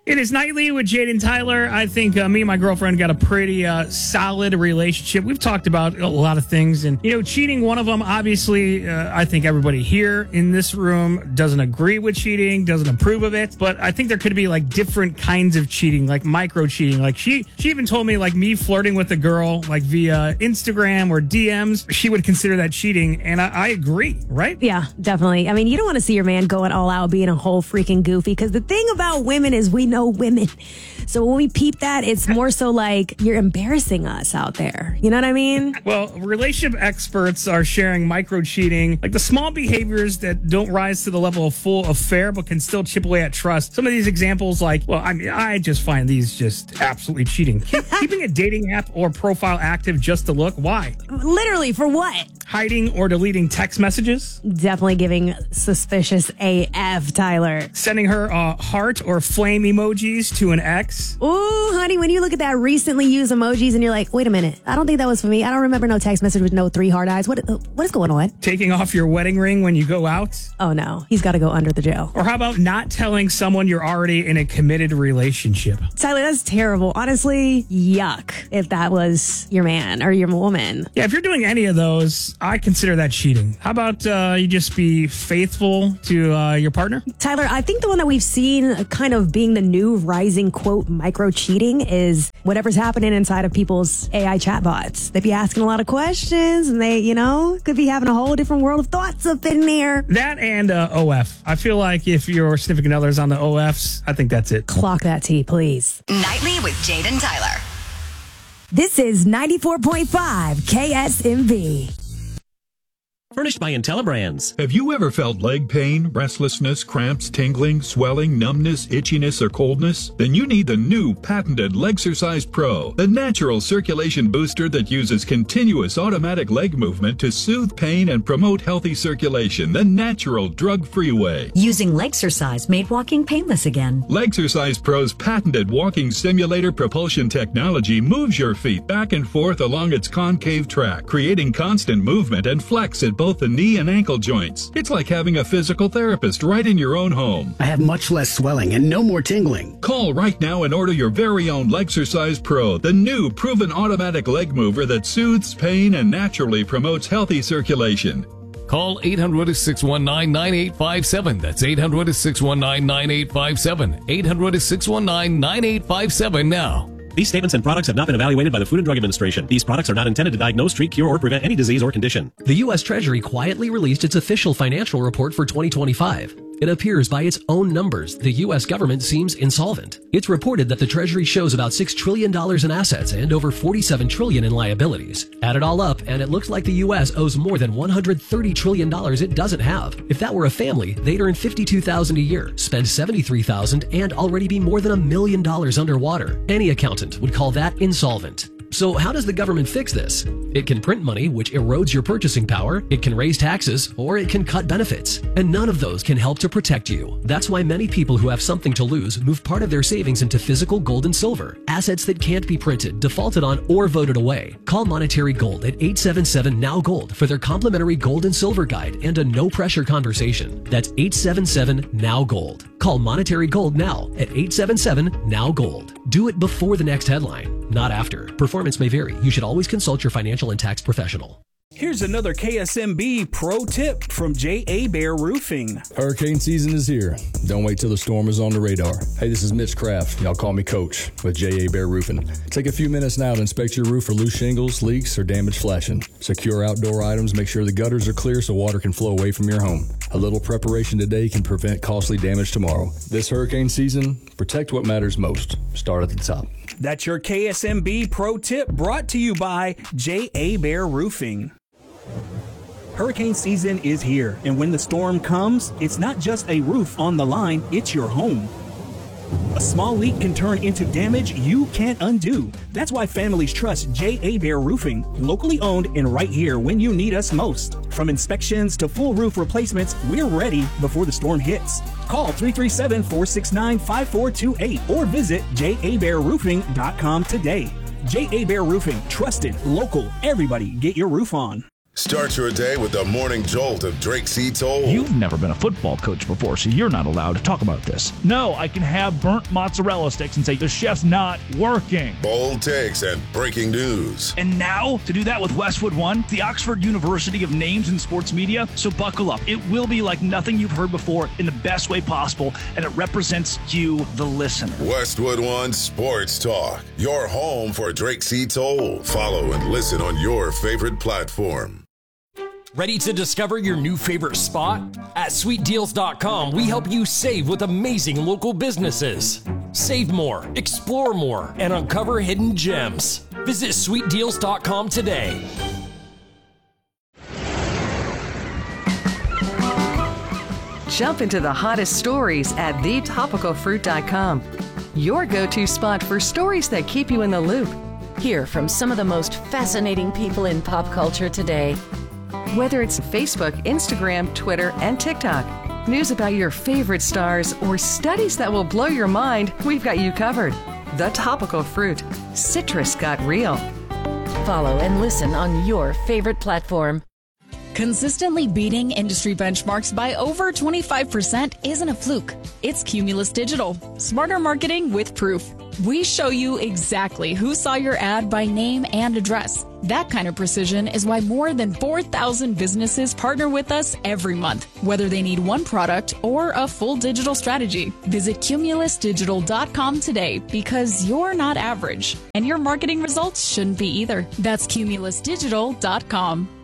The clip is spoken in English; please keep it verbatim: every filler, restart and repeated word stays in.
It is Nightly with Jade and Tyler. I think uh, me and my girlfriend got a pretty uh, solid relationship. We've talked about a lot of things, and, you know, cheating, one of them. Obviously, uh, I think everybody here in this room doesn't agree with cheating, doesn't approve of it, but I think there could be, like, different kinds of cheating, like micro cheating. Like, she, she even told me, like, me flirting with a girl, like, via Instagram or D Ms, she would consider that cheating, and I, I agree, right? Yeah, definitely. I mean, you don't want to see your man going all out, being a whole freaking goofy, because the thing about women is we know women. So when we peep that, it's more so like you're embarrassing us out there. You know what I mean? Well, relationship experts are sharing micro cheating, like the small behaviors that don't rise to the level of full affair, but can still chip away at trust. Some of these examples, like, well, I mean, I just find these just absolutely cheating. Keep, keeping a dating app or profile active just to look. Why? Literally, for what? Hiding or deleting text messages. Definitely giving suspicious A F, Tyler. Sending her uh, heart or flame emojis to an ex. Ooh, honey, when you look at that recently used emojis and you're like, wait a minute, I don't think that was for me. I don't remember no text message with no three heart eyes. What, what is going on? Taking off your wedding ring when you go out. Oh, no. He's got to go under the jail. Or how about not telling someone you're already in a committed relationship? Tyler, that's terrible. Honestly, yuck if that was your man or your woman. Yeah, if you're doing any of those, I consider that cheating. How about uh, you just be faithful to uh, your partner? Tyler, I think the one that we've seen kind of being the new rising, quote, micro cheating is whatever's happening inside of people's A I chatbots. They be asking a lot of questions and they, you know, could be having a whole different world of thoughts up in there. That and uh, O F. I feel like if your significant other's on the O Fs, I think that's it. Clock that T, please. Nightly with Jade and Tyler. This is ninety-four point five K S M V. Furnished by IntelliBrands. Have you ever felt leg pain, restlessness, cramps, tingling, swelling, numbness, itchiness, or coldness? Then you need the new patented Legsercise Pro, the natural circulation booster that uses continuous automatic leg movement to soothe pain and promote healthy circulation the natural, drug-free way. Using Legsercise made walking painless again. Legsercise Pro's patented walking simulator propulsion technology moves your feet back and forth along its concave track, creating constant movement and flex at both the knee and ankle joints. It's like having a physical therapist right in your own home. I have much less swelling and no more tingling. Call right now and order your very own Legsercise Pro, the new proven automatic leg mover that soothes pain and naturally promotes healthy circulation. Call eight hundred, six one nine, nine eight five seven. That's eight hundred, six one nine, nine eight five seven. eight hundred, six one nine, nine eight five seven now. These statements and products have not been evaluated by the Food and Drug Administration. These products are not intended to diagnose, treat, cure, or prevent any disease or condition. The U S Treasury quietly released its official financial report for twenty twenty-five. It appears by its own numbers, the U S government seems insolvent. It's reported that the Treasury shows about six trillion dollars in assets and over forty-seven trillion dollars in liabilities. Add it all up, and it looks like the U S owes more than one hundred thirty trillion dollars it doesn't have. If that were a family, they'd earn fifty-two thousand dollars a year, spend seventy-three thousand dollars, and already be more than a million dollars underwater. Any accountant would call that insolvent. So how does the government fix this? It can print money, which erodes your purchasing power, it can raise taxes, or it can cut benefits. And none of those can help to protect you. That's why many people who have something to lose move part of their savings into physical gold and silver, assets that can't be printed, defaulted on, or voted away. Call Monetary Gold at eight seven seven, N O W Gold for their complimentary gold and silver guide and a no-pressure conversation. That's eight seven seven, N O W Gold. Call Monetary Gold now at eight seven seven, N O W Gold. Do it before the next headline, not after. Performance may vary. You should always consult your financial and tax professional. Here's another K S M B pro tip from J A. Bear Roofing. Hurricane season is here. Don't wait till the storm is on the radar. Hey, this is Mitch Kraft. Y'all call me Coach with J A. Bear Roofing. Take a few minutes now to inspect your roof for loose shingles, leaks, or damaged flashing. Secure outdoor items. Make sure the gutters are clear so water can flow away from your home. A little preparation today can prevent costly damage tomorrow. This hurricane season, protect what matters most. Start at the top. That's your K S M B pro tip brought to you by J A. Bear Roofing. Hurricane season is here, and when the storm comes, it's not just a roof on the line, it's your home. A small leak can turn into damage you can't undo. That's why families trust J A. Bear Roofing, locally owned and right here when you need us most. From inspections to full roof replacements, we're ready before the storm hits. Call three three seven, four six nine, five four two eight or visit j a bear roofing dot com today. J A. Bear Roofing, trusted, local, everybody get your roof on. Start your day with the morning jolt of Drake C. Toll. You've never been a football coach before, so you're not allowed to talk about this. No, I can have burnt mozzarella sticks and say the chef's not working. Bold takes and breaking news. And now, to do that with Westwood One, the Oxford University of names in sports media. So buckle up. It will be like nothing you've heard before in the best way possible, and it represents you, the listener. Westwood One Sports Talk, your home for Drake C. Toll. Follow and listen on your favorite platform. Ready to discover your new favorite spot? At sweet deals dot com, we help you save with amazing local businesses. Save more, explore more, and uncover hidden gems. Visit sweet deals dot com today. Jump into the hottest stories at the topical fruit dot com. Your go-to spot for stories that keep you in the loop. Hear from some of the most fascinating people in pop culture today. Whether it's Facebook, Instagram, Twitter, and TikTok, news about your favorite stars, or studies that will blow your mind, we've got you covered. The Topical Fruit. Citrus got real. Follow and listen on your favorite platform. Consistently beating industry benchmarks by over twenty-five percent isn't a fluke. It's Cumulus Digital. Smarter marketing with proof. We show you exactly who saw your ad by name and address. That kind of precision is why more than four thousand businesses partner with us every month, whether they need one product or a full digital strategy. Visit cumulus digital dot com today, because you're not average, and your marketing results shouldn't be either. That's cumulus digital dot com.